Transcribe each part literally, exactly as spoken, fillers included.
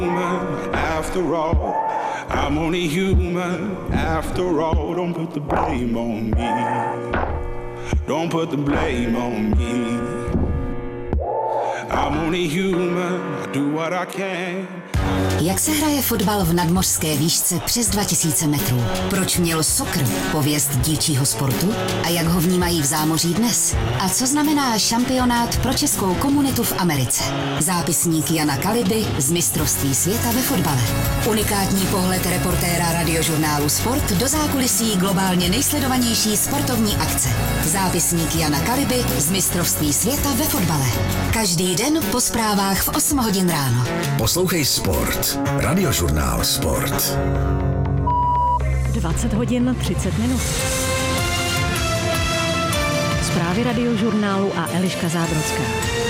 After all, I'm only human. After all, don't put the blame on me. Don't put the blame on me. I'm only human. I do what I can. Jak se hraje fotbal v nadmořské výšce přes dva tisíce metrů? Proč měl soccer pověst dívčího sportu? A jak ho vnímají v zámoří dnes? A co znamená šampionát pro českou komunitu v Americe? Zápisník Jana Kaliby z mistrovství světa ve fotbale. Unikátní pohled reportéra radiožurnálu Sport do zákulisí globálně nejsledovanější sportovní akce. Zápisník Jana Kaliby z mistrovství světa ve fotbale. Každý den po zprávách v osm hodin ráno. Poslouchej Sport. Radiožurnál Sport. dvacet hodin třicet minut. Zprávy radiožurnálu a Eliška Zábrodská.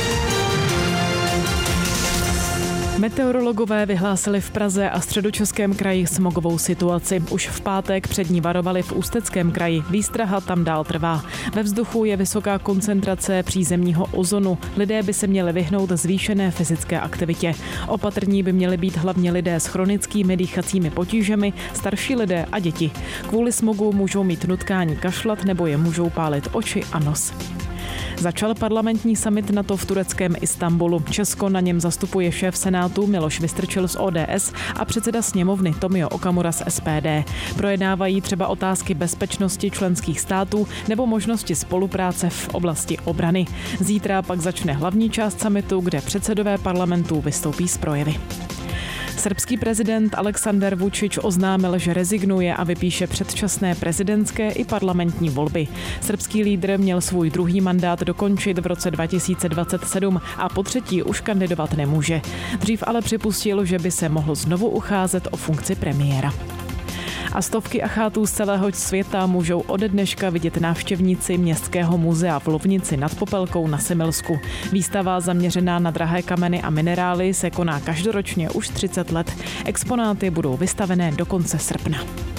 Meteorologové vyhlásili v Praze a Středočeském kraji smogovou situaci. Už v pátek před ní varovali v Ústeckém kraji. Výstraha tam dál trvá. Ve vzduchu je vysoká koncentrace přízemního ozonu. Lidé by se měli vyhnout zvýšené fyzické aktivitě. Opatrní by měli být hlavně lidé s chronickými dýchacími potížemi, starší lidé a děti. Kvůli smogu můžou mít nutkání kašlat nebo je můžou pálit oči a nos. Začal parlamentní summit NATO v tureckém Istanbulu. Česko na něm zastupuje šéf Senátu Miloš Vystrčil z O D S a předseda sněmovny Tomio Okamura z S P D. Projednávají třeba otázky bezpečnosti členských států nebo možnosti spolupráce v oblasti obrany. Zítra pak začne hlavní část summitu, kde předsedové parlamentů vystoupí s projevy. Srbský prezident Aleksandar Vučić oznámil, že rezignuje a vypíše předčasné prezidentské i parlamentní volby. Srbský lídr měl svůj druhý mandát dokončit v roce dva tisíce dvacet sedm a po třetí už kandidovat nemůže. Dřív ale připustil, že by se mohl znovu ucházet o funkci premiéra. A stovky achátů z celého světa můžou ode dneška vidět návštěvníci Městského muzea v Lovnici nad Popelkou na Semilsku. Výstava zaměřená na drahé kameny a minerály se koná každoročně už třicet let. Exponáty budou vystavené do konce srpna.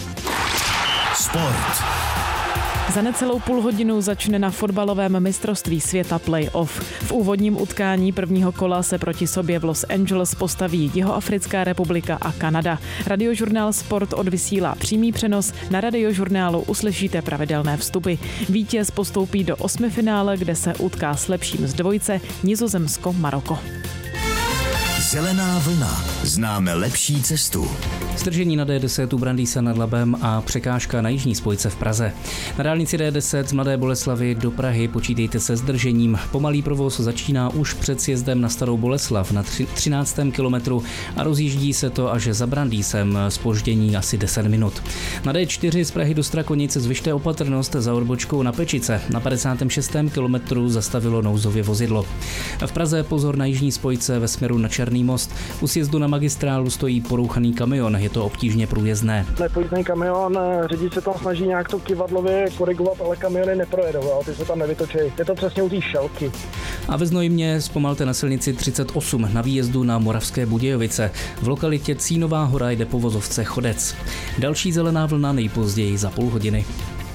Sport. Za necelou půl hodinu začne na fotbalovém mistrovství světa play-off. V úvodním utkání prvního kola se proti sobě v Los Angeles postaví Jihoafrická republika a Kanada. Radiožurnál Sport odvysílá přímý přenos, na radiožurnálu uslyšíte pravidelné vstupy. Vítěz postoupí do osmifinále, kde se utká s lepším z dvojce Nizozemsko-Maroko. Zelená vlna. Známe lepší cestu. Zdržení na D deset u Brandýsa nad Labem a překážka na jižní spojce v Praze. Na dálnici D deset z Mladé Boleslavi do Prahy počítejte se zdržením. Pomalý provoz začíná už před sjezdem na Starou Boleslav na třináctém kilometru a rozjíždí se to až za Brandýsem, zpoždění asi deset minut. Na D čtyři z Prahy do Strakonic zvyšte opatrnost za odbočkou na Pečice. Na padesátém šestém kilometru zastavilo nouzově vozidlo. V Praze pozor na jižní spojce ve směru na Černý most. U sjezdu na magistrálu stojí porouchaný kamion, je to obtížně průjezdné. Nepojistný kamion, řidič se tam snaží nějak to kyvadlově korigovat, ale kamiony neprojedou, jo? Ty se tam nevytočí. Je to přesně u té šelky. A ve Znojmě zpomalte na silnici třicet osm na výjezdu na Moravské Budějovice. V lokalitě Cínová hora jde po vozovce Chodec. Další zelená vlna nejpozději za půl hodiny.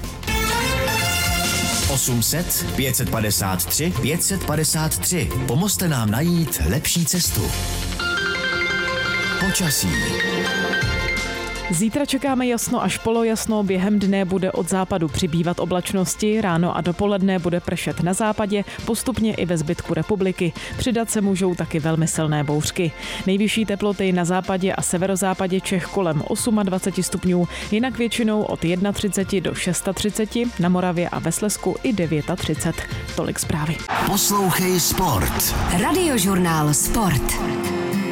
osm set, pět set padesát tři, pět set padesát tři. Pomozte nám najít lepší cestu. Počasí. Zítra čekáme jasno až polojasno, během dne bude od západu přibývat oblačnosti, ráno a dopoledne bude pršet na západě, postupně i ve zbytku republiky. Přidat se můžou taky velmi silné bouřky. Nejvyšší teploty na západě a severozápadě Čech kolem dvacet osm stupňů, jinak většinou od třicet jedna do třicet šest, na Moravě a ve Slezsku i třicet devět. Tolik zprávy. Poslouchej Sport. Radiožurnál Sport.